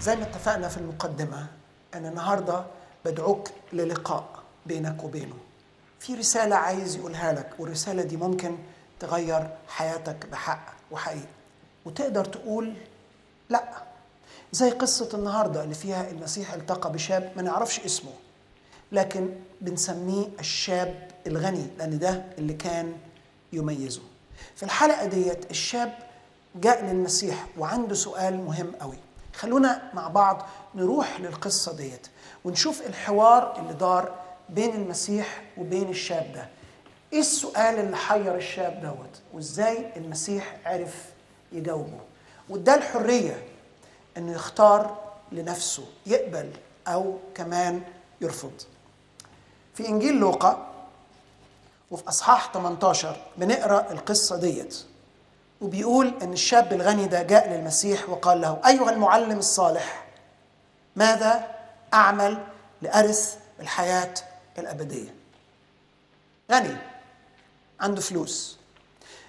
زي ما اتفقنا في المقدمة، أنا النهاردة بدعوك للقاء بينك وبينه. في رسالة عايز يقولها لك، والرسالة دي ممكن تغير حياتك بحق وحقيقة، وتقدر تقول لأ. زي قصة النهاردة اللي فيها المسيح التقى بشاب ما نعرفش اسمه، لكن بنسميه الشاب الغني لأن ده اللي كان يميزه. في الحلقة ديت الشاب جاء للمسيح وعنده سؤال مهم قوي. خلونا مع بعض نروح للقصة ديت ونشوف الحوار اللي دار بين المسيح وبين الشاب ده. ايه السؤال اللي حير الشاب دوت، وازاي المسيح عرف يجاوبه، واداه الحرية انه يختار لنفسه يقبل او كمان يرفض. في انجيل لوقا وفي اصحاح 18 بنقرا القصه ديت، وبيقول ان الشاب الغني ده جاء للمسيح وقال له: ايها المعلم الصالح، ماذا اعمل لارث الحياه الابديه؟ غني، عنده فلوس،